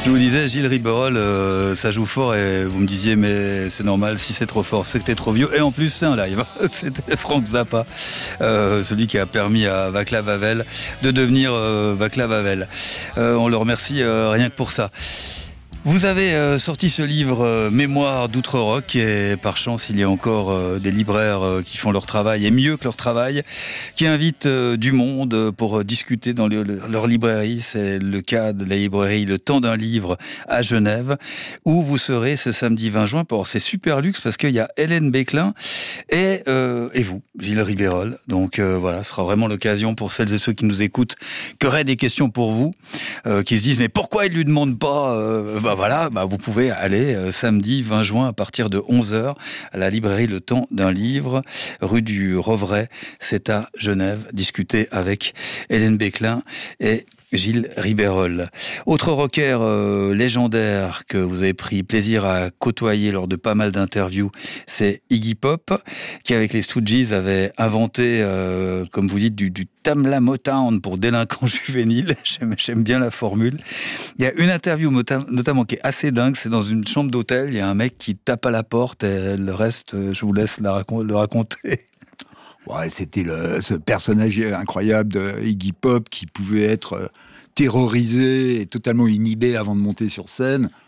Je vous disais, Gilles Riberol, ça joue fort et vous me disiez, mais c'est normal, si c'est trop fort, c'est que t'es trop vieux. Et en plus, c'est un live. C'était Frank Zappa, celui qui a permis à Václav Havel de devenir Václav Havel. On le remercie rien que pour ça. Vous avez sorti ce livre Mémoire d'Outre-Rock et par chance il y a encore des libraires qui font leur travail et mieux que leur travail, qui invitent du monde pour discuter dans leur librairie. C'est le cas de la librairie Le Temps d'un livre à Genève où vous serez ce samedi 20 juin. Alors c'est super luxe parce qu'il y a Hélène Béclin et vous, Gilles Riberol. Donc voilà, ce sera vraiment l'occasion pour celles et ceux qui nous écoutent, qui auraient des questions pour vous, qui se disent mais pourquoi il lui demande pas vous pouvez aller samedi 20 juin à partir de 11h à la librairie Le Temps d'un livre, rue du Rouvray, c'est à Genève, discuter avec Hélène Béclin et Gilles Riberol. Autre rocker légendaire que vous avez pris plaisir à côtoyer lors de pas mal d'interviews, c'est Iggy Pop, qui avec les Stooges avait inventé, comme vous dites, du Tamla Motown pour délinquants juvéniles. J'aime bien la formule. Il y a une interview notamment qui est assez dingue, c'est dans une chambre d'hôtel, il y a un mec qui tape à la porte et le reste, je vous laisse le raconter. Ouais, c'était ce personnage incroyable de Iggy Pop qui pouvait être terrorisé et totalement inhibé avant de monter sur scène.